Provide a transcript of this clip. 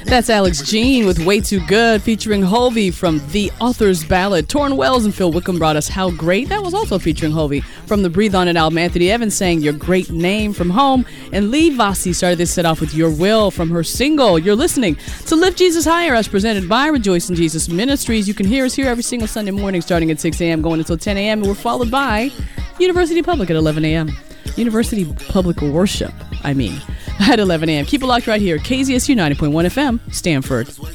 That's Alex Jean with Way Too Good featuring Hovey from The Author's Ballad. Torrin Wells and Phil Wickham brought us How Great. That was also featuring Hovey from the Breathe On It album. Anthony Evans sang Your Great Name from Home. And Lee Vasi started this set off with Your Will from her single. You're listening to Lift Jesus Higher, as presented by Rejoice in Jesus Ministries. You can hear us here every single Sunday morning starting at 6 a.m. going until 10 a.m. And we're followed by University Public at 11 a.m. University Public Worship, at 11 a.m. Keep it locked right here. KZSU 90.1 FM, Stanford.